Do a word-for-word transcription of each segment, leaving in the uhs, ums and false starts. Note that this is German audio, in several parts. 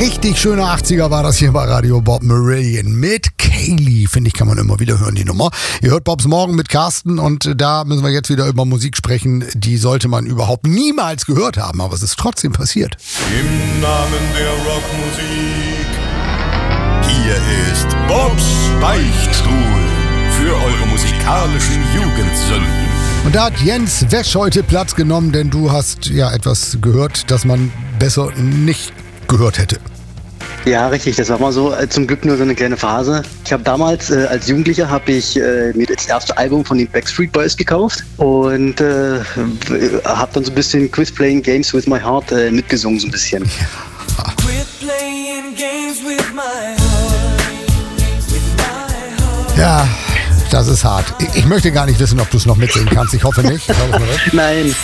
Richtig schöne achtziger war das hier bei Radio Bob Meridian mit Kaylee. Finde ich, kann man immer wieder hören, die Nummer. Ihr hört Bobs Morgen mit Carsten und da müssen wir jetzt wieder über Musik sprechen. Die sollte man überhaupt niemals gehört haben, aber es ist trotzdem passiert. Im Namen der Rockmusik, hier ist Bobs Beichtstuhl für eure musikalischen Jugendsünden. Und da hat Jens Wesch heute Platz genommen, denn du hast ja etwas gehört, das man besser nicht gehört hätte. Ja, richtig. Das war mal so äh, zum Glück nur so eine kleine Phase. Ich habe damals äh, als Jugendlicher habe ich äh, mir das erste Album von den Backstreet Boys gekauft und äh, habe dann so ein bisschen Quit Playing Games with My Heart äh, mitgesungen so ein bisschen. Ja. Quit playing games with my heart, with my heart. Ja, das ist hart. Ich, ich möchte gar nicht wissen, ob du es noch mitsingen kannst. Ich hoffe nicht. Ich hoffe nicht. Nein.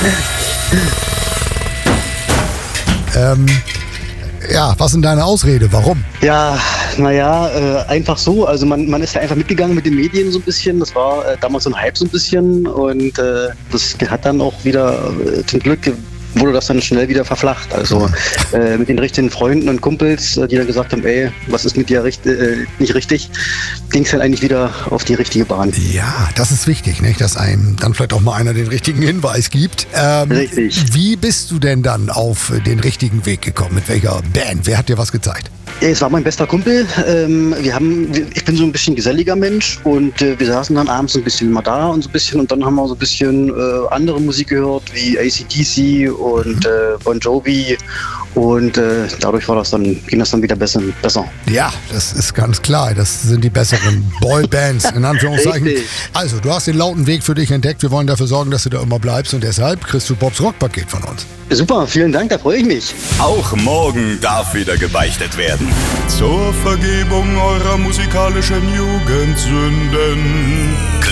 ähm, ja, was ist denn deine Ausrede? Warum? Ja, naja, äh, einfach so. Also man, man ist ja einfach mitgegangen mit den Medien so ein bisschen. Das war äh, damals so ein Hype so ein bisschen und äh, das hat dann auch wieder äh, zum Glück wurde das dann schnell wieder verflacht. Also äh, mit den richtigen Freunden und Kumpels, äh, die dann gesagt haben, ey, was ist mit dir richt- äh, nicht richtig, ging es dann eigentlich wieder auf die richtige Bahn. Ja, das ist wichtig, nicht? Dass einem dann vielleicht auch mal einer den richtigen Hinweis gibt. Ähm, Richtig. Wie bist du denn dann auf den richtigen Weg gekommen? Mit welcher Band? Wer hat dir was gezeigt? Es war mein bester Kumpel. Ähm, wir haben, ich bin so ein bisschen geselliger Mensch und äh, wir saßen dann abends ein bisschen mal da und so ein bisschen und dann haben wir so ein bisschen äh, andere Musik gehört wie A C D C und äh, Bon Jovi und äh, dadurch war das dann, ging das dann wieder besser. besser. Ja, das ist ganz klar. Das sind die besseren Boybands, in Anführungszeichen. Richtig. Also, du hast den lauten Weg für dich entdeckt. Wir wollen dafür sorgen, dass du da immer bleibst und deshalb kriegst du Bobs Rockpaket von uns. Super, vielen Dank, da freue ich mich. Auch morgen darf wieder gebeichtet werden. Zur Vergebung eurer musikalischen Jugendsünden.